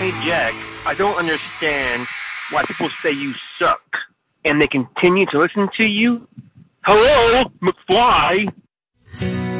Hey, Jack, I don't understand why people say you suck and they continue to listen to you. Hello, McFly.